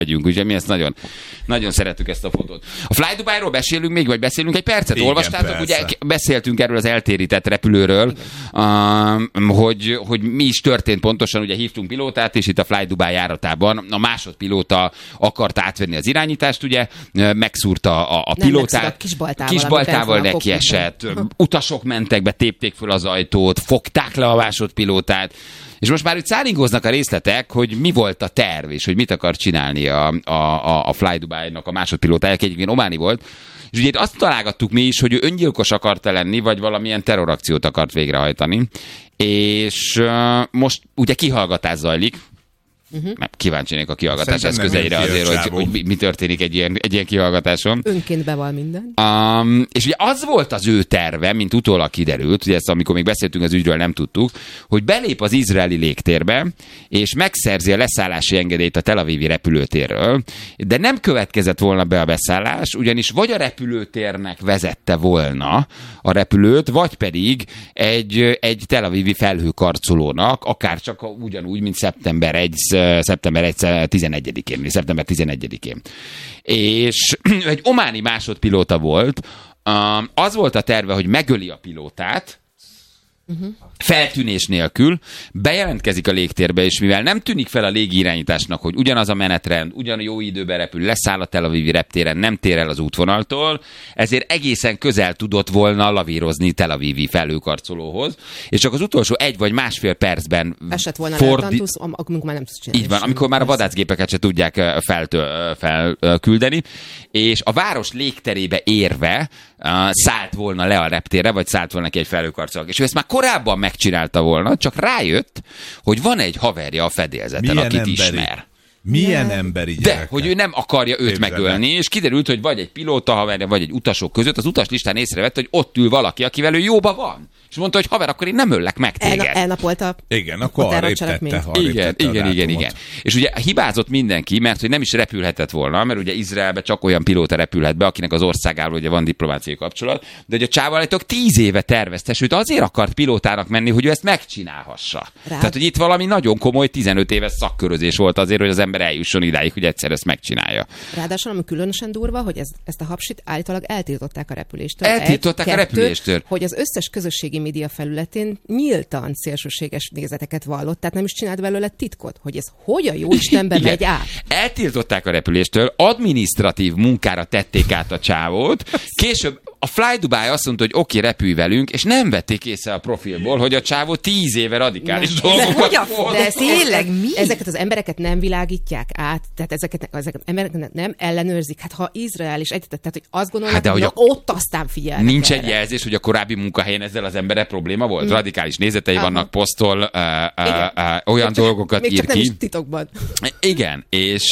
vagyunk, úgyhogy mi ezt nagyon, nagyon szeretjük ezt a fotót. A Fly Dubai-ról beszélünk még, vagy beszélünk egy percet? Igen, olvastátok? Persze. Ugye beszéltünk erről az eltérített repülőről, hogy mi is történt pontosan, ugye hívtunk pilótát, és itt a Fly Dubai járatában a másodpilóta akart átvenni az irányítást, ugye, megszúrta a pilótát. Kisbaltával neki esett, utasok mentek be, tépték föl az ajtót, fogták le a másodpilótát, és most már itt szállingóznak a részletek, hogy mi volt a terv, és hogy mit akar csinálni a Fly Dubai-nak a másodpilótája, aki egyébként ománi volt. És ugye itt azt találgattuk mi is, hogy ő öngyilkos akart lenni, vagy valamilyen terrorakciót akart végrehajtani. És most ugye kihallgatás zajlik. Kíváncsinék a kihallgatás eszközeire azért, hogy mi történik egy ilyen kihallgatáson. Önként beval minden. És ugye az volt az ő terve, mint utólag kiderült, ugye ezt amikor még beszéltünk az ügyről, nem tudtuk, hogy belép az izraeli légtérbe, és megszerzi a leszállási engedélyt a Tel Avivi repülőtérről, de nem következett volna be a beszállás, ugyanis vagy a repülőtérnek vezette volna a repülőt, vagy pedig egy Tel Avivi felhőkarcolónak, akár csak ugyanúgy, mint szeptember 11-én. És egy ománi másodpilóta volt, az volt a terve, hogy megöli a pilótát, feltűnés nélkül, bejelentkezik a légtérbe, és mivel nem tűnik fel a légirányításnak, hogy ugyanaz a menetrend, ugyan jó időben repül, leszáll a Tel Avivi reptéren, nem tér el az útvonaltól, ezért egészen közel tudott volna lavírozni Tel Avivi felhőkarcolóhoz, és csak az utolsó 1 vagy másfél percben esett volna lehetantusz, amikor már nem tudsz csinálni. Így van, amikor már a vadászgépeket se tudják felküldeni, és a város légterébe érve szállt volna le a reptérre, vagy szállt volna neki egy felhőkarcoló. És ő ezt már korábban megcsinálta volna, csak rájött, hogy van egy haverja a fedélzeten, akit ismer. Milyen emberi gyerek. De, hogy ő nem akarja őt megölni, és kiderült, hogy vagy egy pilóta haverja, vagy egy utasok között az utaslistán észrevett, hogy ott ül valaki, akivel ő jóba van. És mondta, hogy haver, akkor én nem öllek meg téged. Elnapolta. Igen, akkor arrébb tette. Igen. És ugye hibázott mindenki, mert hogy nem is repülhetett volna, mert ugye Izraelbe csak olyan pilóta repülhet be, akinek az országával ugye van diplomáciai kapcsolat, de hogy a csávalátok 10 éve tervezte, sőt azért akart pilótának menni, hogy ő ezt megcsinálhassa. Tehát, hogy itt valami nagyon komoly 15 éves szakkörözés volt azért, hogy az ember eljusson idáig, hogy egyszer ezt megcsinálja. Ráadásul ami különösen durva, hogy ezt a hapsit állítólag eltiltották a repüléstől. Hogy az összes közösségi média felületén nyíltan szélsőséges nézeteket vallott, tehát nem is csinált belőle titkot, hogy ez hogy a jó Istenbe megy át. Eltiltották a repüléstől, adminisztratív munkára tették át a csávót, később a Fly Dubai azt mondta, hogy oké, repülj velünk, és nem vették észre a profilból, hogy a csávó 10 éve radikális dolgokat volt. De tényleg mi? Ezeket az embereket nem világítják át, tehát ezeket embereket nem ellenőrzik. Hát ha Izrael is egyetett, tehát hogy azt gondolnak, hogy ott aztán figyelnek. Nincs egy jelzés, hogy a korábbi munkahelyen ezzel az emberre probléma volt. Radikális nézetei vannak, posztol, olyan dolgokat ír ki. Még csak nem is titokban. Igen,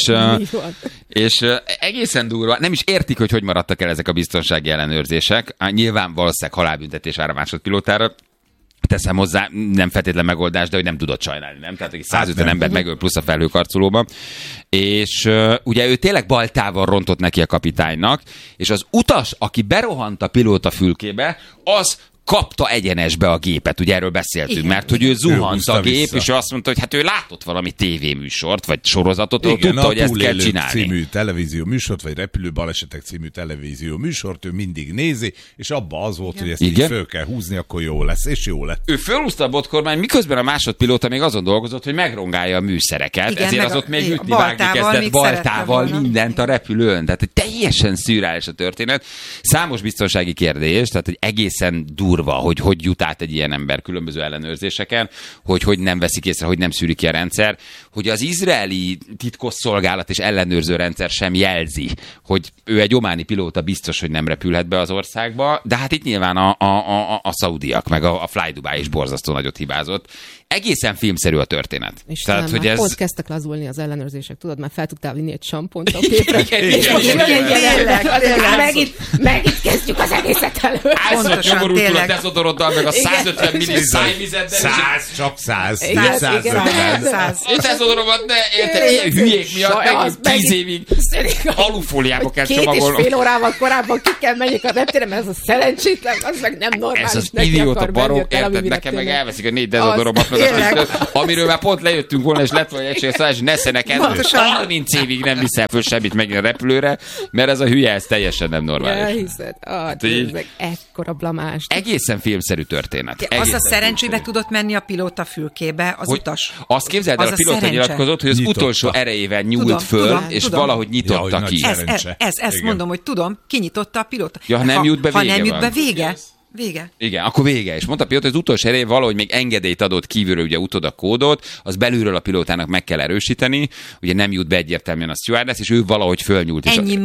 és egészen durva, nem is értik, hogy maradtak el ezek a biztonsági ellenőrzések. Nyilván valószínűleg halálbüntetés ára másodpilótára. Teszem hozzá, nem feltétlen megoldás, de hogy nem tudott sajnálni, nem? Tehát, hogy 150 ember megöl plusz a felhőkarcolóban. És ugye ő tényleg baltával rontott neki a kapitánynak, és az utas, aki berohant a pilóta fülkébe, az kapta egyenesbe a gépet, ugye erről beszéltünk, igen, mert hogy ő zuhant a gép, vissza. És ő azt mondta, hogy hát ő látott valami tévéműsort, vagy sorozatot, igen, tudta, hogy ezt kell csinálni. Című televízió műsort, vagy repülőbalesetek című televízió műsort, ő mindig nézi, és abba az volt, igen, hogy ezt így föl kell húzni, akkor jó lesz, és jó lett. Ő fölhúzta a botkormány, miközben a másodpilóta még azon dolgozott, hogy megrongálja a műszereket, igen, ezért az ott még ütni vágni kezdett baltával mindent a repülőn. Tehát teljesen szürreális a történet. Számos biztonsági kérdés, tehát hogy egészen durva, hogy jut át egy ilyen ember különböző ellenőrzéseken, hogy nem veszik észre, hogy nem szűri ki a rendszer, hogy az izraeli titkosszolgálat és ellenőrző rendszer sem jelzi, hogy ő egy ománi pilóta, biztos, hogy nem repülhet be az országba, de hát itt nyilván a szaudiak, meg a Fly Dubai is borzasztó nagyot hibázott. Egészen filmszerű a történet. És tehát, hogy ez... pont kezdtek lazulni az ellenőrzések, tudod, már fel tudtál vinni egy sampont a képre, és most megint kezdjük az egészet elő. Pontosan, tényleg. a dezodoroddal, meg a 150 milli szájvizeddel. 100, csak 100. 100. A dezodoromat ne érted, ilyen hülyék miatt megint 10 évig alufóliába kell csomagolnom. 2,5 órával korábban ki kell menjek a reptére, mert ez a szerencsétlen, az meg nem normális. Ez az idióta barom, érted, nekem meg elveszik a 4 dezodoromat, amiről már pont lejöttünk volna, és lett volna egy egységes, és nesze neked 30 évig nem viszel föl semmit megint a repülőre, mert ez a hülye, ez teljesen nem normális. Elhiszed. Ez meg ekkora blamás. Egészen filmszerű történet. Az a szerencsébe tudott menni a pilóta fülkébe, az utas. Azt képzeld el, a pilóta nyilatkozott, hogy az utolsó erejével nyúlt föl, és valahogy nyitotta ki. Ezt mondom, hogy tudom, kinyitotta a pilóta. Ja, ha nem jut be, vége. Ha nem jut be, vége. Igen, akkor vége. És mondta a pilóta, hogy az utolsó erején valahogy még engedélyt adott kívülről, ugye utoda kódot, az belülről a pilótának meg kell erősíteni, ugye nem jut be egyértelműen a stewardess, és ő valahogy fölnyúlt. Ennyin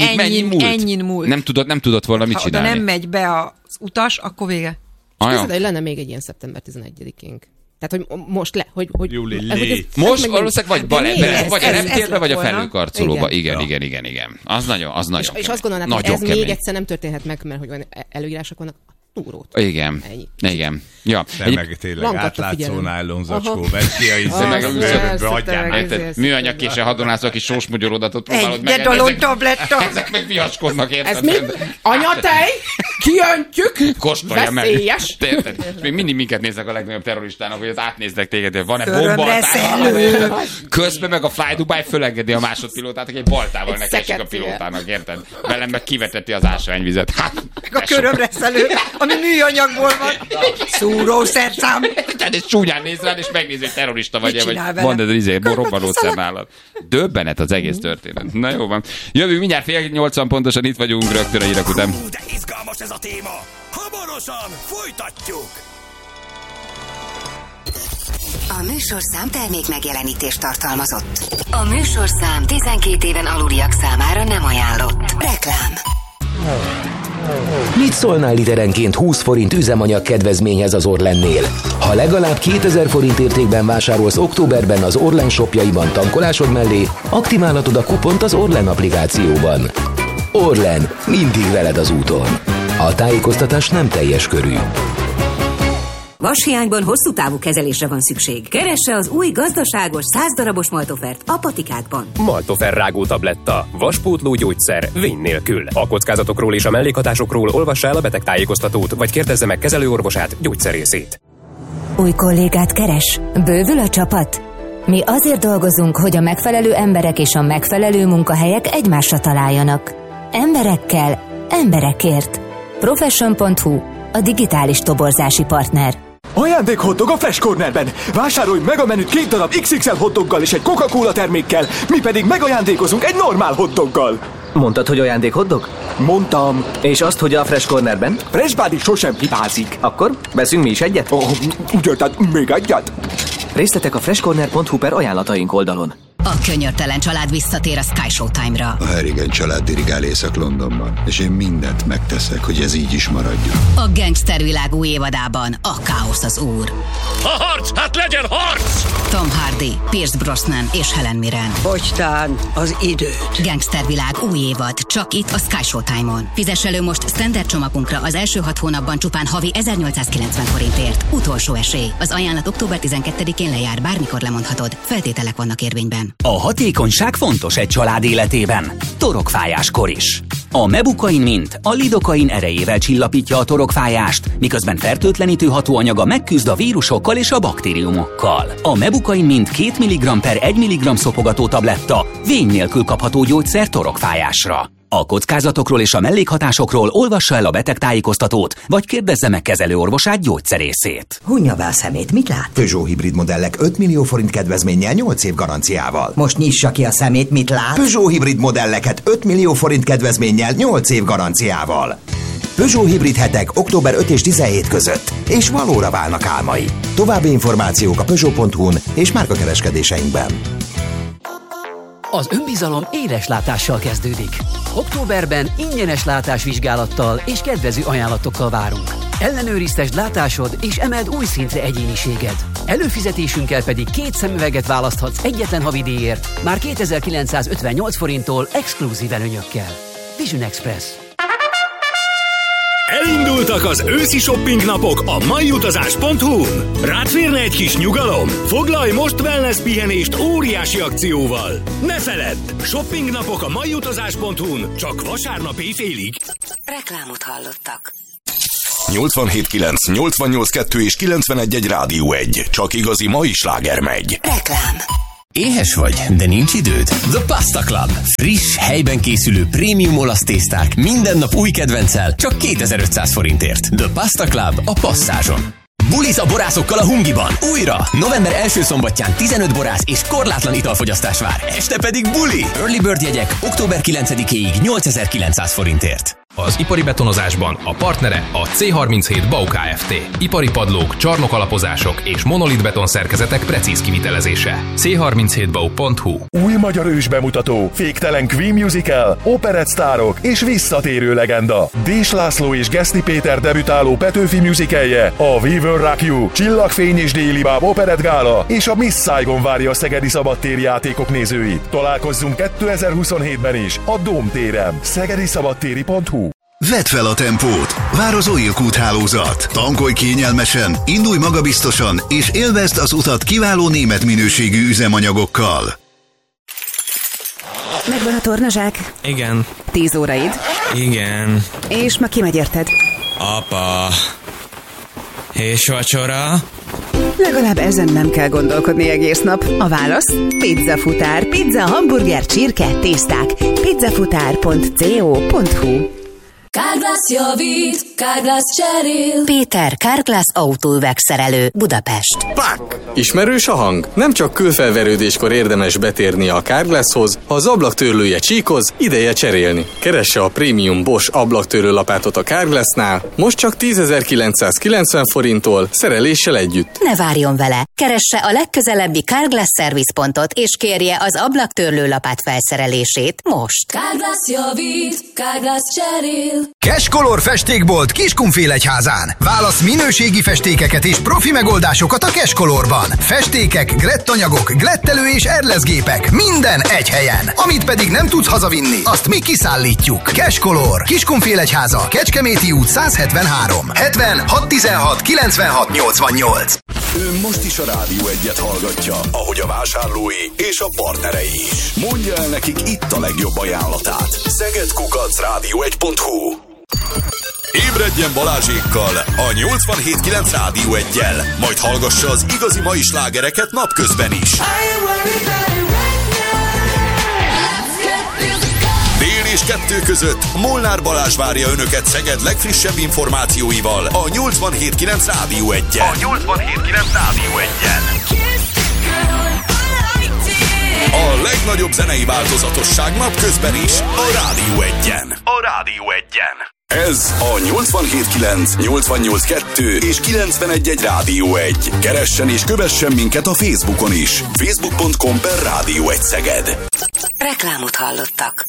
múlt. Nem tudott volna mit csinálni. Ha nem megy be az utas, akkor vége. És hogy lenne még egy ilyen szeptember 11-ink. Tehát, hogy most hogy most valószínűleg vagy Balett, vagy a reptérbe, vagy a felhőkarcolóba. Igen. Az nagyon. És azt gondolnám, hogy ez még egyszer nem történhet meg, mert hogy előírások vannak. Túrót. Igen. Ja. De meg tényleg átlátszó nájlonzacskó, vedd ki a ízőbe, adjál. Műanyag késsel hadonászol, aki sósmogyorodatot próbálod meg. Ezek meg viaskodnak, érted? Ez mind anyatej, kiöntjük, kóstolja meg. Veszélyes. Még mindig minket néznek a legnagyobb terroristának, hogy átnéznek téged, hogy van-e bomba. Közben meg a Fly Dubai fölengedi a másodpilótát, aki egy baltával nekesik a pilótának, érted? Velem meg kiveteti az ásványvizet. A körömreszelő, ami műanyagból van. Szúrószerszám. Tehát és csúnyán néz rád, és megnézi, hogy terrorista vagy-e, vagy mondd, hogy robbanószer nálad. Döbbenet az egész történet. Na jó van. Jövünk mindjárt 7:80 pontosan, itt vagyunk rögtön a hírek után. De izgalmas ez a téma. Hamarosan folytatjuk. A műsorszám termék megjelenítést tartalmazott. A műsorszám 12 éven aluliak számára nem ajánlott. Reklám. Mit szólnál literenként 20 forint üzemanyag kedvezményhez az Orlennél? Ha legalább 2000 forint értékben vásárolsz októberben az Orlen shopjaiban tankolásod mellé, aktiválhatod a kupont az Orlen applikációban. Orlen, mindig veled az úton. A tájékoztatás nem teljes körű. Vashiányban hosszú távú kezelésre van szükség. Keresse az új gazdaságos 100 darabos Maltofert a patikákban. Maltofer rágó tabletta. Vaspótló gyógyszer. Vény nélkül. A kockázatokról és a mellékhatásokról olvassa el a betegtájékoztatót, vagy kérdezze meg kezelőorvosát, gyógyszerészét. Új kollégát keres? Bővül a csapat? Mi azért dolgozunk, hogy a megfelelő emberek és a megfelelő munkahelyek egymásra találjanak. Emberekkel, emberekért. Profession.hu, a digitális toborzási partner. Ajándék hotdog a Fresh Cornerben! Vásárolj meg a menüt 2 darab XXL hotdoggal és egy Coca-Cola termékkel, mi pedig megajándékozunk egy normál hotdoggal. Mondtad, hogy ajándék hotdog? Mondtam. És azt, hogy a Fresh Cornerben? Fresh Body sosem hibázik. Akkor veszünk mi is egyet? Ugye, tehát még egyet? Részletek a freshcorner.hu/ajánlataink oldalon. A könyörtelen család visszatér a Sky Showtime-ra. A Harrigan család dirigál Észak-Londonban, és én mindent megteszek, hogy ez így is maradjon. A gangstervilág új évadában a káosz az úr. A harc! Hát legyen harc! Tom Hardy, Pierce Brosnan és Helen Mirren. Fogytán az időt. Gangstervilág új évad, csak itt a Sky Showtime-on. Fizess elő most standard csomagunkra az első 6 hónapban csupán havi 1890 forintért. Utolsó esély. Az ajánlat október 12-én lejár, bármikor lemondhatod. Feltételek vannak érvényben. A hatékonyság fontos egy család életében. Torokfájáskor is. A Mebukain Mint a lidokain erejével csillapítja a torokfájást, miközben fertőtlenítő hatóanyaga megküzd a vírusokkal és a baktériumokkal. A Mebukain Mint 2 mg/1 mg szopogató tabletta vény nélkül kapható gyógyszer torokfájásra. A kockázatokról és a mellékhatásokról olvassa el a betegtájékoztatót, vagy kérdezze meg kezelőorvosát, gyógyszerészét. Hunja be a szemét, mit lát? Peugeot hibrid modellek 5 millió forint kedvezménnyel 8 év garanciával. Most nyissa ki a szemét, mit lát? Peugeot hibrid modelleket 5 millió forint kedvezménnyel 8 év garanciával. Peugeot hibrid hetek október 5 és 17 között, és valóra válnak álmai. További információk a Peugeot.hu-n és márkakereskedéseinkben. Az önbizalom éles látással kezdődik. Októberben ingyenes látásvizsgálattal és kedvező ajánlatokkal várunk. Ellenőriztesd látásod és emeld új szintre egyéniséged. Előfizetésünkkel pedig 2 szemüveget választhatsz egyetlen havidíjért, már 2958 forinttól exkluzív előnyökkel. Vision Express. Elindultak az őszi shopping napok a maiutazás.hu-n. Rád férne egy kis nyugalom? Foglalj most wellness pihenést óriási akcióval. Ne feledd! Shopping napok a maiutazás.hu-n csak vasárnap éjfélig. Reklámot hallottak. 87.9, 88.2 és 91.1 Rádió 1. Csak igazi mai sláger megy. Reklám. Éhes vagy, de nincs időd? The Pasta Club. Friss, helyben készülő prémium olasz tészták minden nap új kedvenccel, csak 2500 forintért. The Pasta Club a Passzázson. Buliz a borászokkal a Hungiban. Újra! November első szombatján 15 borász és korlátlan italfogyasztás vár. Este pedig buli! Early Bird jegyek október 9-éig 8900 forintért. Az ipari betonozásban a partnere a C37 BAU Kft. Ipari padlók, csarnokalapozások és monolit betonszerkezetek precíz kivitelezése. C37bau.hu. Új magyar ős bemutató, féktelen Queen Musical, operettsztárok és visszatérő legenda. Dés László és Geszti Péter debütáló Petőfi musicalje, a We Will Rock You, Csillagfény és Déli Báb Operett Gála és a Miss Saigon várja a szegedi szabadtéri játékok nézőit. Találkozzunk 2027-ben is a Dóm téren. szegediszabadtéri.hu. Vedd fel a tempót! Vár az Oil úthálózat. Tankolj kényelmesen, indulj magabiztosan, és élvezd az utat kiváló német minőségű üzemanyagokkal. Megvan a tornazsák? Igen. 10 óraid? Igen. És ma ki megy érted? Apa. És vacsora? Legalább ezen nem kell gondolkodni egész nap. A válasz? Pizzafutár. Pizza, hamburger, csirke, tészták. pizzafutár.co.hu. Carglass javít, Carglass cserél. Péter, Carglass autóüvegszerelő, Budapest. Pak! Ismerős a hang? Nem csak kőfelverődéskor érdemes betérni a Carglasshoz, ha az ablaktörlője csíkoz, ideje cserélni. Keresse a prémium Bosch ablaktörlő lapátot a Carglassnál, most csak 10.990 forinttól, szereléssel együtt. Ne várjon vele! Keresse a legközelebbi Carglass szervizpontot, és kérje az ablaktörlő lapát felszerelését most. Carglass javít, Carglass cserél. Cashcolor festékbolt Kiskunfélegyházán. Válasz minőségi festékeket és profi megoldásokat a Cashcolorban. Festékek, glettanyagok, glettelő és erleszgépek. Minden egy helyen. Amit pedig nem tudsz hazavinni, azt mi kiszállítjuk. Cashcolor. Kiskunfélegyháza. Kecskeméti út 173. 70 616 96 88. Ő most is a Rádió 1-et hallgatja, ahogy a vásárlói és a partnerei is. Mondja el nekik itt a legjobb ajánlatát. szeged@radio1.hu. Ébredjen Balázsékkal a 87.9 Rádió 1-jel, majd hallgassa az igazi mai slágereket napközben is. Dél és 2 között Molnár Balázs várja önöket Szeged legfrissebb információival a 87.9 Rádió 1-jel. A legnagyobb zenei változatosság napközben is a Rádió 1-en. Ez a 87.9, 88.2 és 91.1 Rádió 1. Keressen és kövessen minket a Facebookon is. Facebook.com/Rádió 1 Szeged. Reklámot hallottak.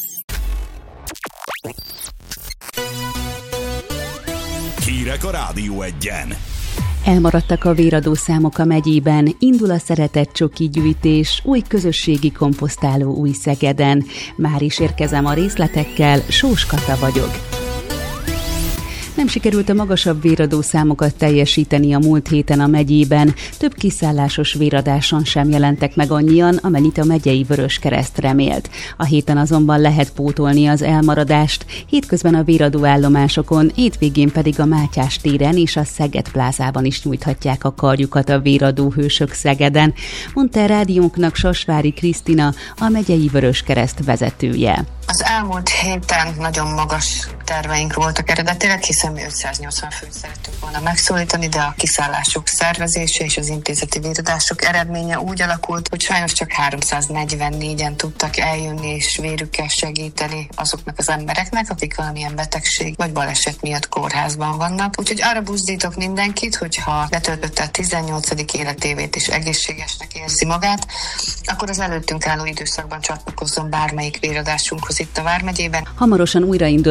Hírek a Rádió 1-en. Elmaradtak a véradó számok a megyében, indul a szeretett csoki gyűjtés, új közösségi komposztáló Új-Szegeden. Már is érkezem a részletekkel, Sós Kata vagyok. Nem sikerült a magasabb véradó számokat teljesíteni a múlt héten a megyében. Több kiszállásos véradáson sem jelentek meg annyian, amennyit a megyei Vöröskereszt remélt. A héten azonban lehet pótolni az elmaradást. Hétközben a véradó állomásokon, hétvégén pedig a Mátyás téren és a Szeged plázában is nyújthatják a karjukat a véradó hősök Szegeden, mondta a rádiónknak Sasvári Krisztina, a megyei Vöröskereszt vezetője. Az elmúlt héten nagyon magas terveink voltak eredetileg, hiszen mi 580 főt szerettünk volna megszólítani, de a kiszállások szervezése és az intézeti véradások eredménye úgy alakult, hogy sajnos csak 344-en tudtak eljönni és vérükkel segíteni azoknak az embereknek, akik valamilyen betegség vagy baleset miatt kórházban vannak. Úgyhogy arra buzdítok mindenkit, hogyha letöltötte a 18. életévét és egészségesnek érzi magát, akkor az előttünk álló időszakban csatlakozzon bármelyik véradásunkhoz itt a Vármegyében. Hamarosan újraindul a szeretett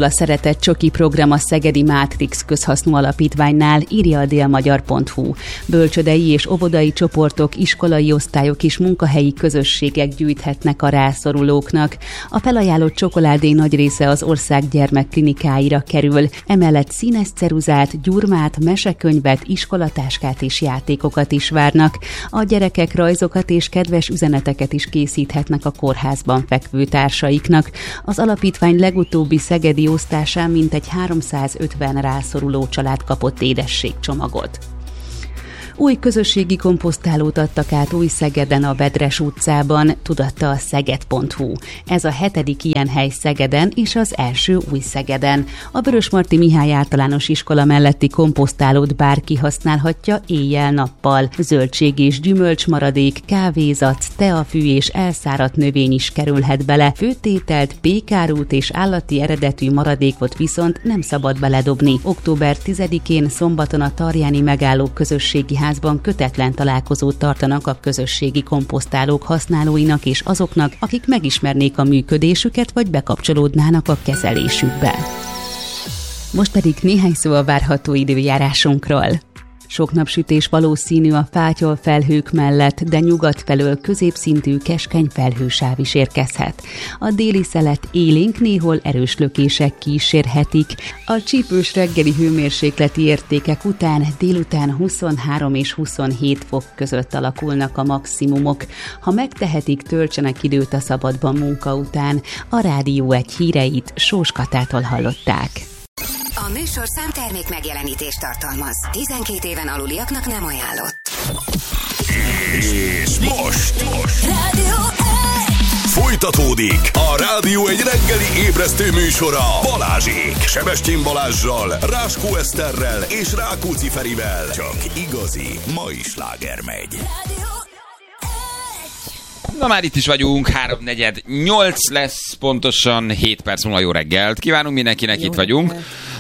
szeretett csoki program a Szegedi Mátrix Közhasznú Alapítványnál, írja a délmagyar.hu. Bölcsödei és óvodai csoportok, iskolai osztályok és munkahelyi közösségek gyűjthetnek a rászorulóknak. A felajánlott csokoládé nagy része az ország gyermekklinikáira kerül. Emellett színes ceruzát, gyurmát, mesekönyvet, iskolatáskát és játékokat is várnak. A gyerekek rajzokat és kedves üzeneteket is készíthetnek a kórházban fekvő társaiknak. Az alapítvány legutóbbi szegedi osztásán mintegy 350 rászoruló család kapott édességcsomagot. Új közösségi komposztálót adtak át Újszegeden a Bedres utcában, tudatta a szeged.hu. Ez a 7. ilyen hely Szegeden és az első Újszegeden. A Vörösmarty Mihály általános iskola melletti komposztálót bárki használhatja éjjel-nappal. Zöldség és gyümölcsmaradék, kávézac, teafű és elszáradt növény is kerülhet bele. Főtételt, pékárút és állati eredetű maradékot viszont nem szabad beledobni. Október 10-én szombaton a Tarjáni megálló közösségi házban kötetlen találkozót tartanak a közösségi komposztálók használóinak és azoknak, akik megismernék a működésüket vagy bekapcsolódnának a kezelésükbe. Most pedig néhány szó a várható időjárásunkról. Sok napsütés valószínű a fátyol felhők mellett, de nyugat felől középszintű keskeny felhősáv is érkezhet. A déli szelet élénk, néhol erős lökések kísérhetik. A csípős reggeli hőmérsékleti értékek után délután 23 és 27 fok között alakulnak a maximumok. Ha megtehetik, töltsenek időt a szabadban munka után. A Rádió egy híreit Sós Katától hallották. A műsorszám termék megjelenítést tartalmaz. 12 éven aluliaknak nem ajánlott. És most Rádió 1! Folytatódik a Rádió egy reggeli ébresztő műsora Balázsék. Sebestyén Balázssal, Ráskó Eszterrel és Rákóczi Ferivel. Csak igazi mai sláger megy. Na már itt is vagyunk, 3:48 lesz, pontosan 7 perc múlva jó reggelt. Kívánunk mindenkinek, itt vagyunk.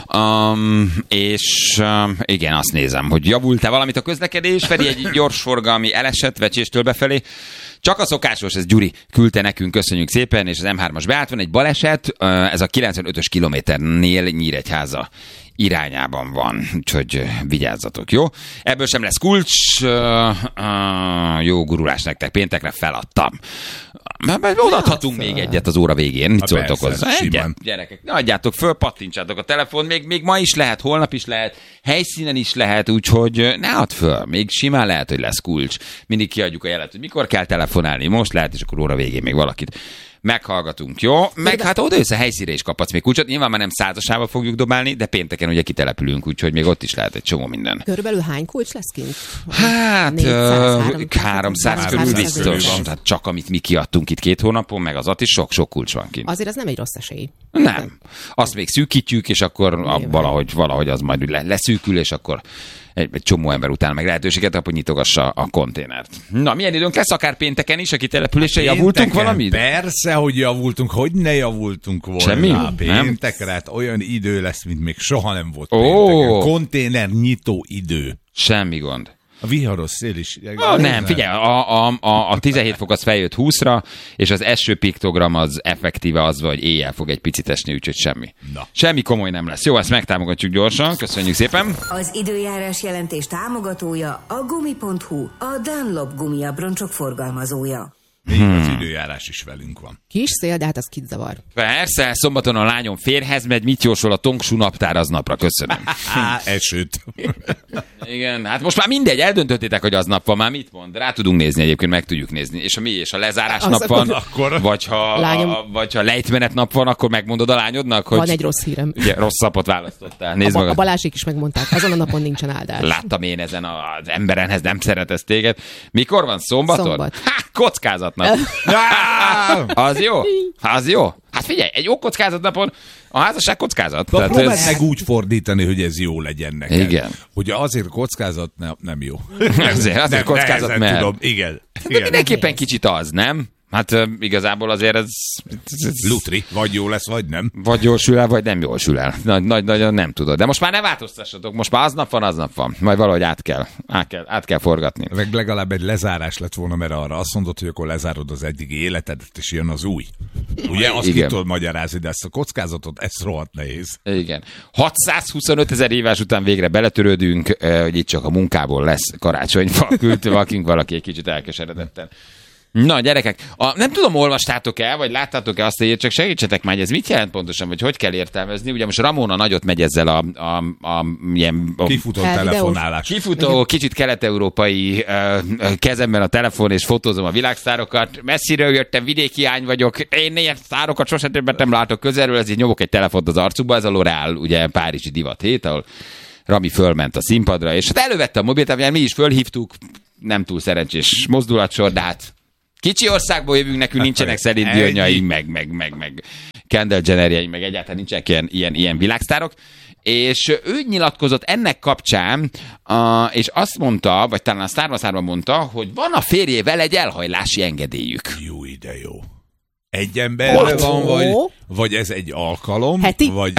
Igen, azt nézem, hogy javult-e valamit a közlekedés, Feri egy gyors forgalmi elesett Vecséstől befelé. Csak a szokásos, ez Gyuri küldte nekünk, köszönjük szépen, és az M3-as beállt, van egy baleset, ez a 95-ös kilométernél Nyíregyháza irányában van, úgyhogy vigyázzatok, jó? Ebből sem lesz kulcs, jó gurulás nektek, péntekre feladtam. Odaadhatunk még egyet az óra végén, mit szóltok hozzá? Egyet, gyerekek, ne adjátok föl, pattintsátok a telefon, még ma is lehet, holnap is lehet, helyszínen is lehet, úgyhogy ne add föl, még simán lehet, hogy lesz kulcs. Mindig kiadjuk a jelet, hogy mikor kell telefonálni, most lehet, és akkor óra végén még valakit meghallgatunk, jó? Meg hát oda össze helyszínre is kaphatsz még kulcsot. Nyilván már nem 100-asával fogjuk dobálni, de pénteken ugye kitelepülünk, úgyhogy még ott is lehet egy csomó minden. Körülbelül hány kulcs lesz kint? Hát 300 körül biztos. Tehát csak amit mi kiadtunk itt 2 hónapon, meg az is sok kulcs van kint. Azért ez nem egy rossz esély. Nem. Azt még szűkítjük, és akkor valahogy az majd leszűkül, és akkor egy csomó ember után meg lehetőséget, hogy nyitogassa a konténert. Na, milyen időnk lesz, akár pénteken is, a kitelepülésre javultunk valamit? Persze, hogy javultunk, hogy ne javultunk volna. Semmi? Péntekre, hát olyan idő lesz, mint még soha nem volt pénteken. Konténer nyitó idő. Semmi gond. A viharos szél is. Nem, figyelj, a 17 fok az feljött 20-ra, és az eső piktogram az effektíve az, hogy éjjel fog egy picit esni, úgyhogy semmi. Na. Semmi komoly nem lesz. Jó, ezt megtámogatjuk gyorsan, köszönjük szépen. Az időjárás jelentés támogatója a Gumi.hu, a Dunlop gumiabroncsok forgalmazója. Még az időjárás is velünk van. Kis szél, de hát az kit zavar. Persze, szombaton a lányom férjhez megy, mit jósol a Tongsú naptár aznapra, köszönöm. Esőt. Igen, hát most már mindegy, eldöntöttétek, hogy aznap van, már mit mond? Rá tudunk nézni egyébként, meg tudjuk nézni. És és a lezárás nap van, akkor... vagy ha lejtmenet nap van, akkor megmondod a lányodnak, hogy... Van egy rossz hírem. Ugye, rossz napot választottál. Nézd a Balázsék is megmondták, azon a napon nincsen áldás. Láttam én ezen az emberenhez, nem szeretesz téged. Mikor van, szombaton? Szombat. Kockázatnap. Az jó? Az jó? Hát figyelj, egy kockázatnapon a házasság kockázat. Próbáld meg úgy fordítani, hogy ez jó legyen neked. Igen. Hogy azért kockázat nem jó. Azért kockázat, mert... Tudom. Igen. De mindenképpen kicsit az, nem? Hát igazából azért ez... Lutri, vagy jó lesz, vagy nem. Vagy jól sül el, vagy nem jól sül el. Nagyon nem tudod. De most már ne változtassatok, most már aznap van. Majd valahogy át kell forgatni. Meg legalább egy lezárás lett volna, mert arra azt mondod, hogy akkor lezárod az eddigi életedet, és jön az új. Ugye azt ki tudod magyarázni, de ezt a kockázatot, ez rohadt nehéz. Igen. 625 000 évás után végre beletörődünk, hogy itt csak a munkából lesz karácsonyfa. Küldte valaki egy kicsit elkeseredetten. Na, gyerekek, nem tudom, olvastátok-e, vagy láttátok-e azt, hogy csak segítsetek már, hogy ez mit jelent pontosan, vagy hogy kell értelmezni. Ugye most Ramona nagyot megy ezzel a kifutó telefonálás. Kifutó, kicsit kelet-európai kezemben a telefon, és fotózom a világsztárokat. Messziről jöttem, vidéki ány vagyok, én ilyen sztárokat sosem többet nem látok közelről, ezért nyomok egy telefont az arcukba, ez a L'Oréal, ugye párizsi divat hét, ahol Rami fölment a színpadra, és hát elővette a mobilt, mi is fölhívtuk, nem túl szerencsés mozdulatsor, de hát kicsi országból jövünk, nekünk nincsenek Celine Dionjaink, meg Kendall Jennerjeink, meg egyáltalán nincsenek ilyen világsztárok. És ő nyilatkozott ennek kapcsán, és azt mondta, vagy talán a Sztárvaszárban mondta, hogy van a férjével egy elhajlási engedélyük. Jó, ide jó. Egy emberre van, vagy ez egy alkalom? Heti? Vagy...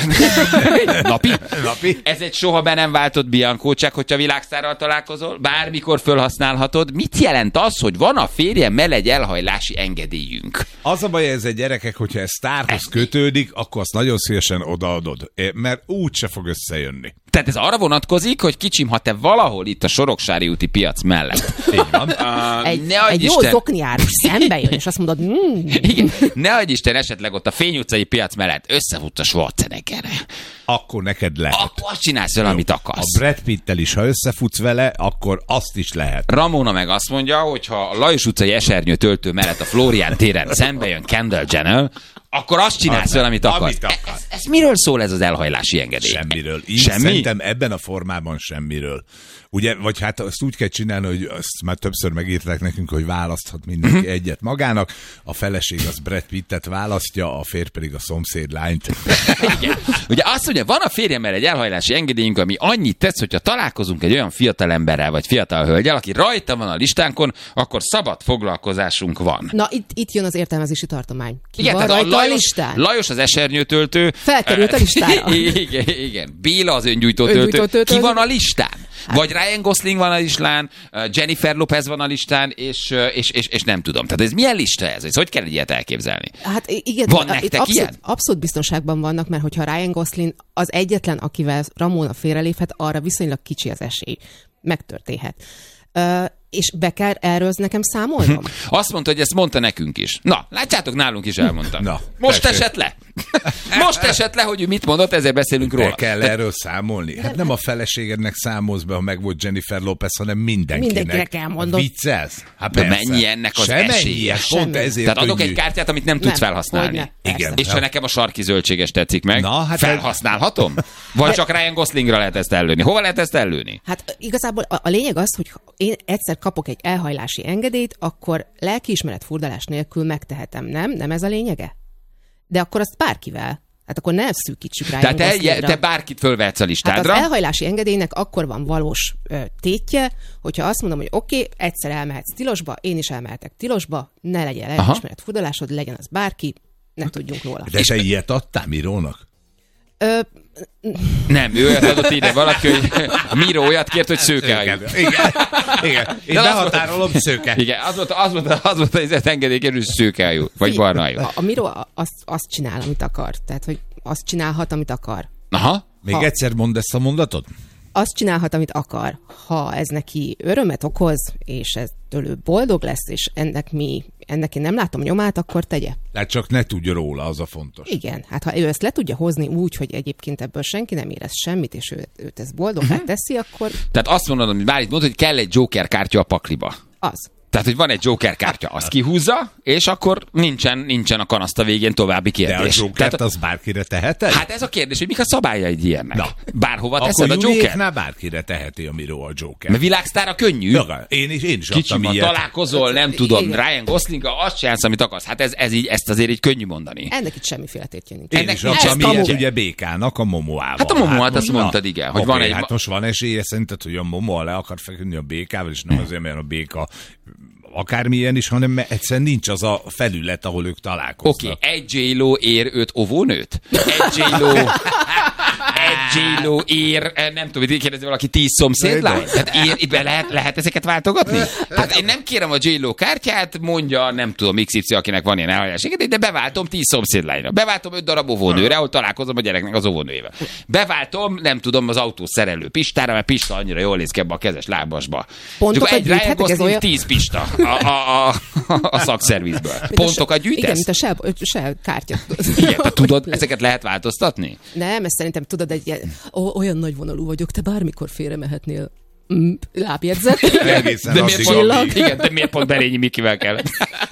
Napi? Ez egy soha be nem váltott biankócság, hogyha világsztárral találkozol, bármikor felhasználhatod. Mit jelent az, hogy van a férjemmel egy elhajlási engedélyünk? Az a baj, ez egy gyerekek, hogyha ez sztárhoz kötődik, akkor azt nagyon szívesen odaadod, mert úgyse fog összejönni. Tehát ez arra vonatkozik, hogy kicsim, ha te valahol itt a Soroksári úti piac mellett. Így van. Egy jó zokniárus szembe jön, és azt mondod, Igen, ne adj Isten, esetleg ott a Fény utcai piac mellett összefut a Schwarzeneggerre. Akkor neked lehet. Akkor azt csinálsz vele, amit akarsz. A Brad Pittel is, ha összefutsz vele, akkor azt is lehet. Ramona meg azt mondja, hogy ha a Lajos utcai esernyő töltő mellett a Flórián téren szembe jön Kendall Jenner, akkor azt csinálsz vele, amit akarsz. Ez miről szól ez az elhajlási engedély? Semmiről. Semmi? Szerintem ebben a formában semmiről. Ugye, vagy hát azt úgy kell csinálni, hogy azt már többször megírták nekünk, hogy választhat mindenki egyet magának. A feleség az Brad Pittet választja, a férj pedig a szomszéd lányt. Igen. Ugye azt mondja, van a férjemmel egy elhajlási engedélyünk, ami annyit tesz, hogyha találkozunk egy olyan fiatal emberrel, vagy fiatal hölgyel, aki rajta van a listánkon, akkor szabad foglalkozásunk van. Na, itt jön az értelmezési tartomány. Ki igen, van tehát rajta a listán? Lajos az esernyőtöltő. Felkerült a listára. Igen. Béla az öngyújtótöltő. Ki van a listán? Vagy Ryan Gosling van a listán, Jennifer Lopez van a listán, és nem tudom. Tehát ez milyen lista ez? Ez hogy kell egy ilyet elképzelni? Hát igen, van nektek ilyen? Abszolút biztonságban vannak, mert hogyha Ryan Gosling az egyetlen, akivel Ramona félreléphet, arra viszonylag kicsi az esély. Megtörténhet. És be kell erről nekem számolnom? Azt mondta, hogy ezt mondta nekünk is. Na, látjátok, nálunk is elmondta. Na, most esett le. Most esett le, hogy ő mit mondott, ezért beszélünk róla. Be kell erről számolni. Hát nem a feleségednek számolsz be, ha meg volt Jennifer Lopez, hanem mindenkinek elmondom. Viccelsz? Hát de mennyi ennek az esélye? Pont ezért tehát adok egy kártyát, amit nem tudsz felhasználni. Igen. És ha nekem a sarki zöldséges tetszik meg, hát felhasználhatom? Vagy csak Ryan Goslingra lehet ezt ellőni? Hova lehet ezt ellőni? Hát igazából a lényeg az, hogy én egyszer kapok egy elhajlási engedélyt, akkor lelkiismeret furdalás nélkül megtehetem, nem? Nem ez a lényege? De akkor azt bárkivel. Hát akkor ne szűkítsük rá. Tehát te bárkit fölvehetsz a listádra. Hát az elhajlási engedélynek akkor van valós tétje, hogyha azt mondom, hogy oké, egyszer elmehetsz tilosba, én is elmehetek tilosba, ne legyen lelkiismeret furdalásod, legyen az bárki, ne tudjunk róla. De te ilyet adtál Mirónak? Nem, ő olyat adott ide valaki, hogy Miró olyat kért, hogy szőkehajú. Igen. Én behatárolom szőke. Igen, az volt az engedélyként, hogy szőkehajú, vagy barnahajú. A Miró azt csinál, amit akar. Tehát, hogy azt csinálhat, amit akar. Aha. Még egyszer mondd ezt a mondatot? Azt csinálhat, amit akar. Ha ez neki örömet okoz, és ez tőle boldog lesz, és ennek én nem látom nyomát, akkor tegye. Tehát csak ne tudja róla, az a fontos. Igen, hát ha ő ezt le tudja hozni úgy, hogy egyébként ebből senki nem érez semmit, és őt ez boldoggá teszi, akkor... Tehát azt mondod, amit már itt mondod, hogy kell egy Joker kártya a pakliba. Az. Tehát, hogy van egy Joker kártya, azt kihúzza, és akkor nincsen a kanaszta végén további kérdés. De a Jokert az bárkire teheted? Hát ez a kérdés, hogy mik a szabályaid ilyennek. Na, bárhova teszed a Joker? Jokert? Bárkire teheti a Miró a Joker. Mert világsztárra könnyű. Ja, én is kicsim, ha találkozol, nem tudom, Ryan Goslinggal, azt csinálsz, amit akarsz. Hát ezt azért így könnyű mondani. Ennek itt semmiféle tétje nincs. Én is adtam ilyet ugye Békának, a Momoával. Hát a Momoát azt mondtad, igen. Hogy van egy... Hát most van esélye szerinted, hogy a Momo le akar feküdni a Békával, és nem azért, mert a Béka akármilyen is, hanem egyszerűen nincs az a felület, ahol ők találkoznak. Oké, egy J-Lo ér 5 óvónőt? Egy J-Lo ér, nem tudom, hogy kérdezni valaki 10 szomszédlány? Tehát lehet ezeket váltogatni? Tehát én nem kérem a J-Lo kártyát, mondja, nem tudom, XY, akinek van ilyen elhajlás, de beváltom 10 szomszédlányra. Beváltom 5 darab óvónőre, ahol találkozom a gyereknek az óvónőjével. Beváltom, nem tudom, az autószerelő Pistára, mert Pista annyira jól néz ki ebbe a kezes lábasba. Pontokat gyűjthetek, ez olyan? 10 Pista a szakszervizből. Pontokat gyűjtesz? Igen, mint a Shell kártya. Igen, tudod, ezeket lehet változtatni? Nem, ezt szerintem tudod, olyan nagyvonalú vagyok, te bármikor félre mehetnél. Lábjegyzet. De miért pont Berényi Mikivel kellett?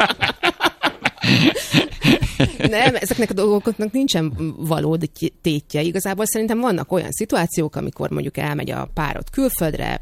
Nem, ezeknek a dolgoknak nincsen valódi tétje. Igazából szerintem vannak olyan szituációk, amikor mondjuk elmegy a párod külföldre,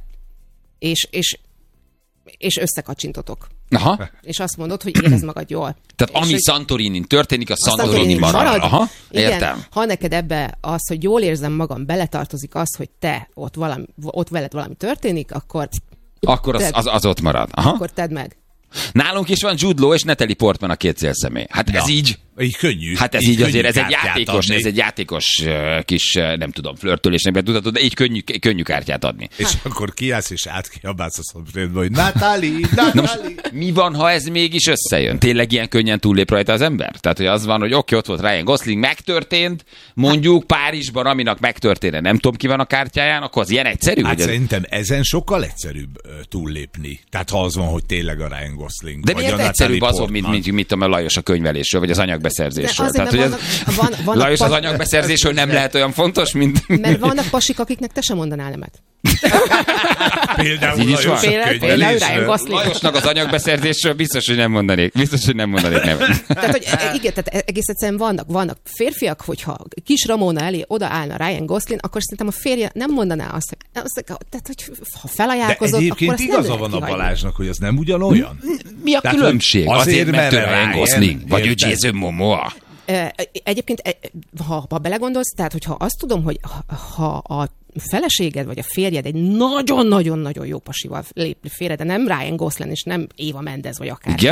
és összekacsintotok. Aha. És azt mondod, hogy érezd magad jól. Tehát ami Santorinin történik, a Santorini marad. Aha, igen, értem. Ha neked ebbe az, hogy jól érzem magam, beletartozik az, hogy te ott veled valami történik, akkor az ott marad. Aha. Akkor tedd meg. Nálunk is van Jude Law és Natalie Portman a két célszemély. Hát ez így... Így könnyű. Hát ez így azért, ez egy játékos kis, nem tudom, flörtölésnek betudhatod, de így könnyű kártyát adni. És akkor kiállsz és átkiabálsz a szomszédba, hogy Natalie. Mi van, ha ez mégis összejön? Tényleg ilyen könnyen túllép rajta az ember? Tehát, hogy az van, hogy oké, ott volt Ryan Gosling, megtörtént, mondjuk Párizsban, aminek megtörténne, nem tudom ki van a kártyáján, akkor az ilyen egyszerű? Hát szerintem ezen sokkal egyszerűbb túllépni. Tehát ha az van, hogy tényleg a Ryan Gosling. De miért egyszerűbb azon, mint mit tudom, a Lajos a könyvelésről, vagy az anyagbeszerzésről? Tehát, hogy Lajos az anyagbeszerzésről nem lehet olyan fontos, mint... Mert vannak pasik, akiknek te sem mondanál nemet. Például Ryan Gosling. Lajosnak az anyagbeszerzésről biztos, hogy nem mondanék nevet. Tehát, hogy igen, tehát egész egyszerűen vannak férfiak, hogyha kis Ramona elé odaállna Ryan Gosling, akkor szerintem a férje nem mondaná azt, tehát, hogy ha felajánlkozott, akkor azt nem igaza van a Balázsnak, hogy az nem ugyanolyan. Mi a különbség? Azért, mert Ryan Gosling, vagy ő Jason Momoa. Egyébként, ha belegondolsz, tehát hogyha azt tudom, hogy ha a feleséged vagy a férjed egy nagyon-nagyon-nagyon jó pasival lép félre, de nem Ryan Gosling és nem Eva Mendes vagy akárki,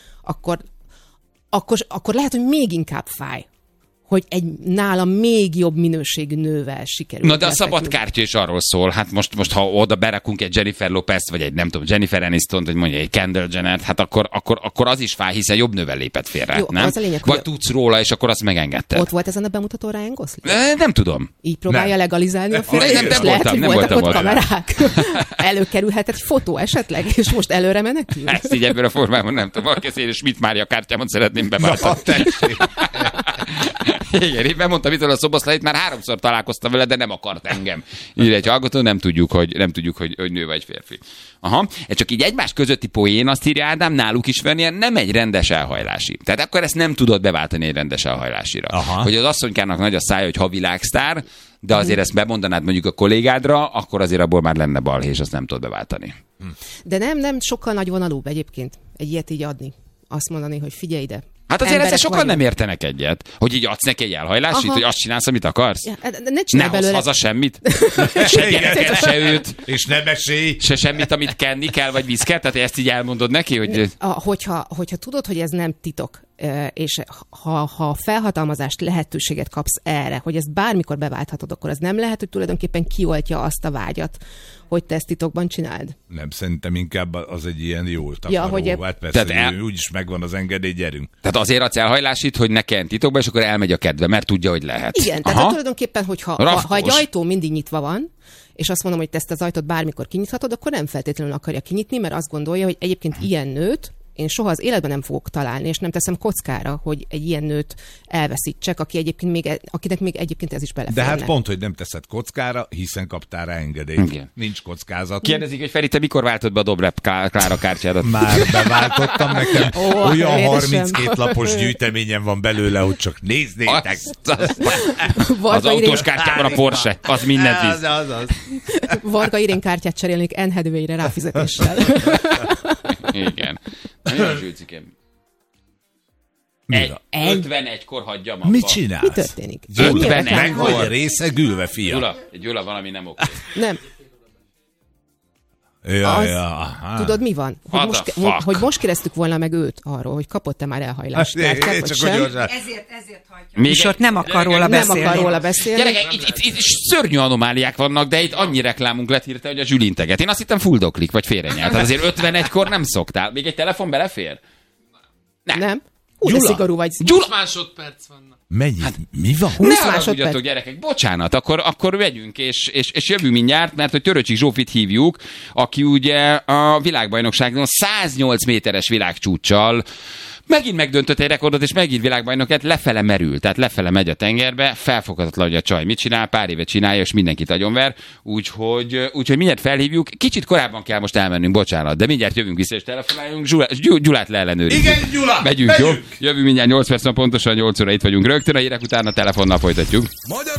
akkor lehet, hogy még inkább fáj, hogy egy nála még jobb minőségű nővel sikerül. Na de a szabad kártya is arról szól, hát most ha oda berakunk egy Jennifer Lopez, vagy egy nem tudom, Jennifer Aniston, vagy mondja egy Kendall Jenner, hát akkor az is fáj, hiszen jobb nővel lépett félre, jó, nem? Lényeg, vagy tudsz róla, és akkor azt megengedted. Ott volt ezen a bemutató Ryan Gosling? Nem tudom. Így próbálja legalizálni a férjét? Nem voltam ott kamerák. Előkerülhet egy fotó esetleg, és most előre menekül? Ezt így ebből a formában nem tudom. Valaki én Schmidt Mária kártyámon szeretném beváltani. Igen, én bemondtam itt a szoboszlait, már 3-szor találkoztam vele, de nem akart engem. Így egy hallgató, nem tudjuk, hogy nő vagy férfi. Aha, ez csak így egymás közötti poén, azt írja Ádám, náluk is van ilyen, nem egy rendes elhajlási. Tehát akkor ezt nem tudod beváltani egy rendes elhajlásira. Aha. Hogy az asszonykának nagy a szája, hogy ha világsztár, de azért ezt bemondanád mondjuk a kollégádra, akkor azért abból már lenne balhé, és azt nem tudod beváltani. De nem sokkal nagyvonalúbb egyébként egy ilyet így adni. Azt mondani, hogy figyelj ide. Hát azért ezzel sokan nem értenek egyet. Hogy így adsz neki egy elhajlásit, hogy azt csinálsz, amit akarsz? Ja, ne hozz haza semmit. Se gyereket, se őt. És nem mesélj. Se semmit, amit kenni kell, vagy víz kell. Tehát ezt így elmondod neki, hogy... Hogyha tudod, hogy ez nem titok, és ha felhatalmazást, lehetőséget kapsz erre, hogy ezt bármikor beválthatod, akkor az nem lehet, hogy tulajdonképpen kioltja azt a vágyat, hogy te ezt titokban csináld? Nem, szerintem inkább az egy ilyen jó takaró. Ja, hát persze, úgyis megvan az engedély, gyerünk. Tehát azért adsz elhajlásit, hogy ne kelljen titokban, és akkor elmegy a kedve, mert tudja, hogy lehet. Igen, tehát tulajdonképpen, hogyha egy ajtó mindig nyitva van, és azt mondom, hogy te ezt az ajtót bármikor kinyithatod, akkor nem feltétlenül akarja kinyitni, mert azt gondolja, hogy egyébként ilyen nőt én soha az életben nem fogok találni, és nem teszem kockára, hogy egy ilyen nőt elveszítsek, akinek még egyébként ez is beleférne. De hát pont, hogy nem teszed kockára, hiszen kaptál rá engedélyt. Igen. Nincs kockázat. Kérdezik, hogy Feri, te mikor váltod be a Dobrev Klára kártyádat? Már beváltottam nekem. Olyan 32 lapos gyűjteményen van belőle, hogy csak néznétek. Az autós kártyában a Porsche, az mindent visz. Varga Irén kártyát cserélnék Anne Hathaway-re ráfizetéssel. Igen. Nagyon zsülcikém. 51-kor hagyjam abba. Mit csinálsz? Mi történik? 51-kor. Meg vagy része gülve, fia. Gyula, valami nem oké. Nem. Tudod, mi van? Hogy most kérdeztük volna meg őt arról, hogy kapott-e már elhajlást. Vagy sem. Ezért hagyja. Műsort nem akar róla beszélni. Gyerekek, itt szörnyű anomáliák vannak, de itt annyi reklámunk lett hirte, hogy a Zsül integet. Én azt hittem fuldoklik, vagy félrenyelt. Hát azért 51-kor nem szoktál. Még egy telefon belefér? Nem. De szigorú vagy. 20 másodperc vannak. Mennyi? Hát, mi van? 20 ne haragudjatok, gyerekek, bocsánat, akkor vegyünk, és jövünk mindjárt, mert hogy Töröcsik Zsófit hívjuk, aki ugye a világbajnokságon 108 méteres világcsúccsal megint megdöntött egy rekordot, és megint világbajnokát lefele merül, tehát lefele megy a tengerbe, felfoghatatlan, hogy a csaj mit csinál, pár éve csinálja, és mindenkit agyonver, úgyhogy mindjárt felhívjuk. Kicsit korábban kell most elmennünk, bocsánat, de mindjárt jövünk vissza, és telefonáljunk, Gyulát leellenőrizzük. Igen, Gyula! Megyünk, jó? Jövünk mindjárt 8 perc, pontosan 8 óra itt vagyunk rögtön, a hírek után a telefonnal folytatjuk.